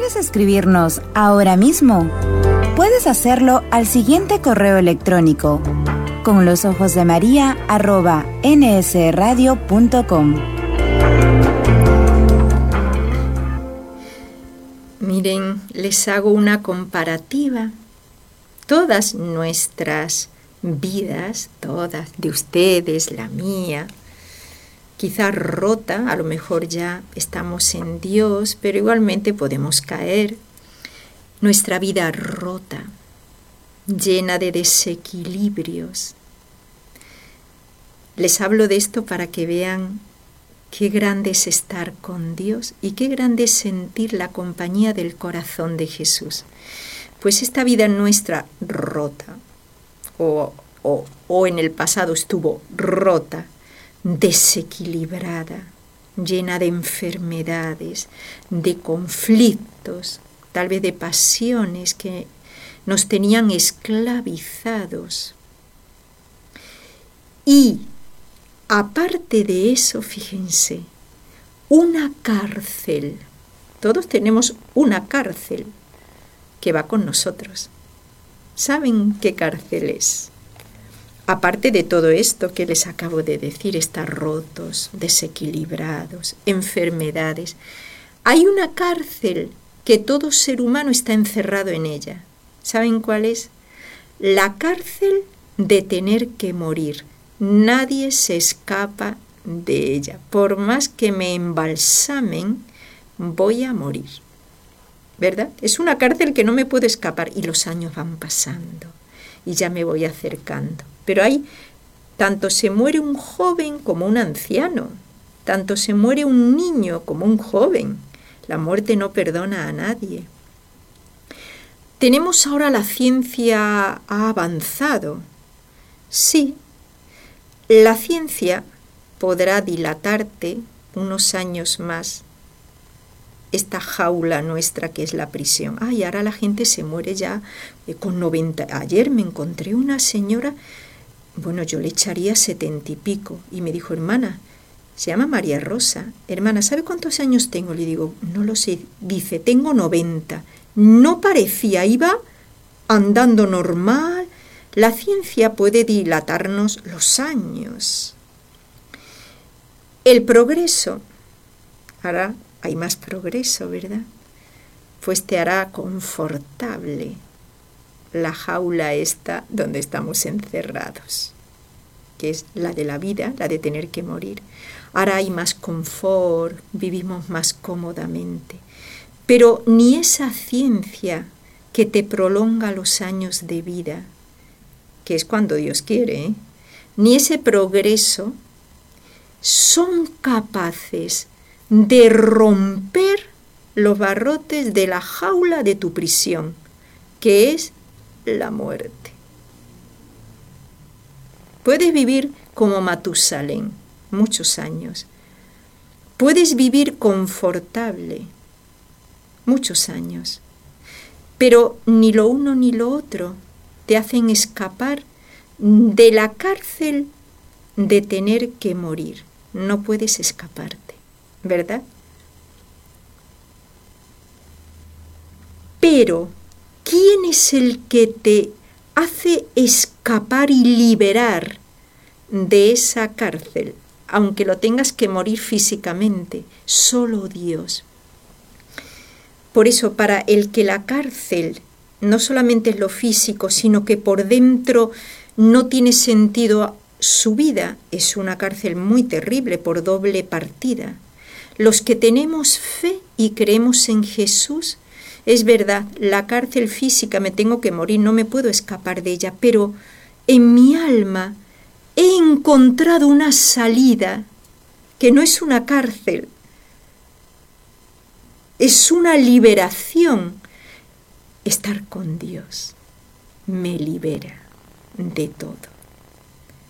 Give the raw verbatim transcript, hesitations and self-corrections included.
¿Quieres escribirnos ahora mismo? Puedes hacerlo al siguiente correo electrónico: con los ojos de María arroba nsradio punto com. Miren, les hago una comparativa. Todas nuestras vidas, todas de ustedes, la mía, quizá rota, a lo mejor ya estamos en Dios, pero igualmente podemos caer. Nuestra vida rota, llena de desequilibrios. Les hablo de esto para que vean qué grande es estar con Dios y qué grande es sentir la compañía del corazón de Jesús. Pues esta vida nuestra rota, o, o, o en el pasado estuvo rota, desequilibrada, llena de enfermedades, de conflictos, tal vez de pasiones que nos tenían esclavizados. Y aparte de eso, fíjense, una cárcel. Todos tenemos una cárcel que va con nosotros. ¿Saben qué cárcel es? Aparte de todo esto que les acabo de decir, estar rotos, desequilibrados, enfermedades, hay una cárcel que todo ser humano está encerrado en ella. ¿Saben cuál es? La cárcel de tener que morir. Nadie se escapa de ella. Por más que me embalsamen, voy a morir. ¿Verdad? Es una cárcel que no me puedo escapar y los años van pasando y ya me voy acercando. Pero ahí tanto se muere un joven como un anciano, tanto se muere un niño como un joven. La muerte no perdona a nadie. Tenemos ahora la ciencia ha avanzado. Sí, la ciencia podrá dilatarte unos años más esta jaula nuestra que es la prisión. Ay, ahora la gente se muere ya eh, con noventa. Ayer me encontré una señora, bueno, yo le echaría setenta y pico, y me dijo, hermana, se llama María Rosa, hermana, ¿sabe cuántos años tengo? Le digo, no lo sé, dice, tengo noventa. No parecía, iba andando normal. La ciencia puede dilatarnos los años. El progreso, ahora hay más progreso, ¿verdad? Pues te hará confortable la jaula esta donde estamos encerrados, que es la de la vida, la de tener que morir. Ahora hay más confort, vivimos más cómodamente. Pero ni esa ciencia que te prolonga los años de vida, que es cuando Dios quiere, ¿eh? Ni ese progreso son capaces de romper los barrotes de la jaula de tu prisión, que es la muerte. Puedes vivir como Matusalén muchos años. Puedes vivir confortable muchos años. Pero ni lo uno ni lo otro te hacen escapar de la cárcel de tener que morir. No puedes escaparte, ¿verdad? Pero, ¿quién es el que te hace escapar y liberar de esa cárcel? Aunque lo tengas que morir físicamente, solo Dios. Por eso, para el que la cárcel no solamente es lo físico, sino que por dentro no tiene sentido su vida, es una cárcel muy terrible por doble partida. Los que tenemos fe y creemos en Jesús, es verdad, la cárcel física me tengo que morir, no me puedo escapar de ella, pero en mi alma he encontrado una salida que no es una cárcel, es una liberación. Estar con Dios me libera de todo.